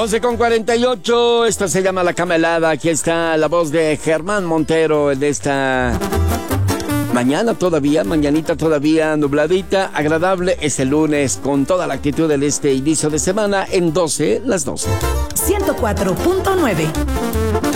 11:48, esta se llama La Cama Helada. Aquí está la voz de Germán Montero en esta mañana todavía, mañanita todavía nubladita, agradable. Es el lunes con toda la actitud de este inicio de semana en las 12. 104.9